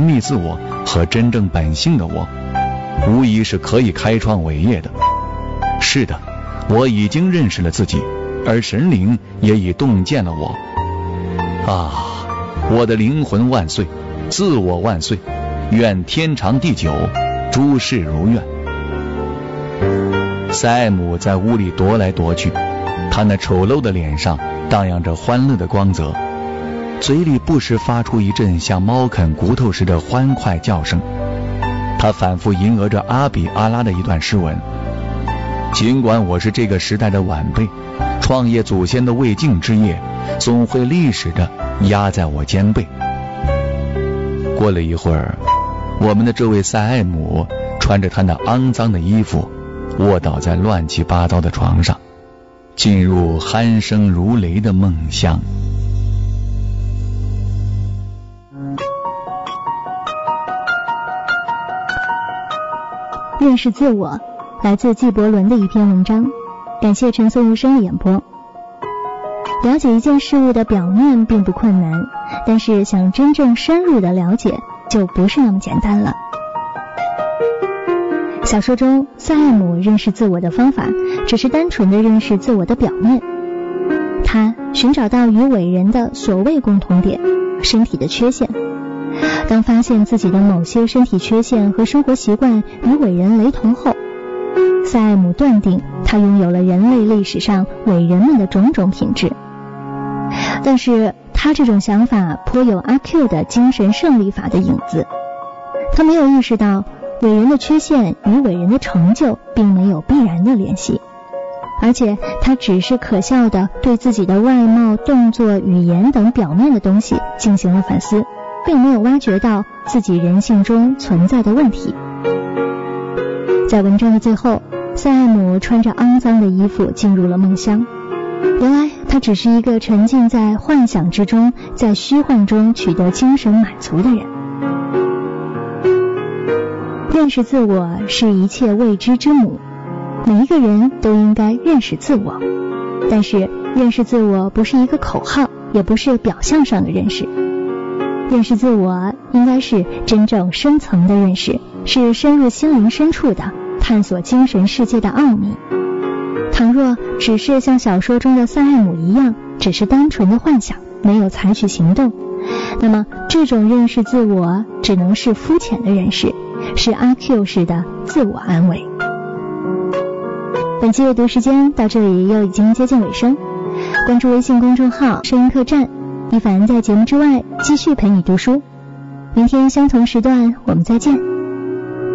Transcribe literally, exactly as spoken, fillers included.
秘自我和真正本性的我，无疑是可以开创伟业的。是的，我已经认识了自己，而神灵也已洞见了我。啊，我的灵魂万岁，自我万岁，愿天长地久，诸事如愿。塞艾姆在屋里踱来踱去，他那丑陋的脸上荡漾着欢乐的光泽，嘴里不时发出一阵像猫啃骨头时的欢快叫声。他反复吟额着阿比阿拉的一段诗文。尽管我是这个时代的晚辈，创业祖先的未竟之业总会历史地压在我肩背。过了一会儿，我们的这位塞艾姆穿着他那肮脏的衣服，卧倒在乱七八糟的床上，进入鼾声如雷的梦乡。 认识自我，来自纪伯伦的一篇文章，感谢陈松无声的演播。了解一件事物的表面并不困难，但是想真正深入的了解就不是那么简单了。小说中塞艾姆认识自我的方法只是单纯的认识自我的表面，他寻找到与伟人的所谓共同点，身体的缺陷。当发现自己的某些身体缺陷和生活习惯与伟人雷同后，塞艾姆断定他拥有了人类历史上伟人们的种种品质。但是他这种想法颇有阿 Q 的精神胜利法的影子，他没有意识到伟人的缺陷与伟人的成就并没有必然的联系，而且他只是可笑的对自己的外貌、动作、语言等表面的东西进行了反思，并没有挖掘到自己人性中存在的问题。在文章的最后，塞艾姆穿着肮脏的衣服进入了梦乡。原来他只是一个沉浸在幻想之中，在虚幻中取得精神满足的人。认识自我是一切未知之母，每一个人都应该认识自我。但是认识自我不是一个口号，也不是表象上的认识。认识自我应该是真正深层的认识，是深入心灵深处的探索精神世界的奥秘。倘若只是像小说中的塞艾姆一样，只是单纯的幻想，没有采取行动，那么这种认识自我只能是肤浅的认识，是阿 Q 式的自我安慰。本期阅读时间到这里又已经接近尾声，关注微信公众号声音客栈，一凡在节目之外继续陪你读书。明天相同时段我们再见。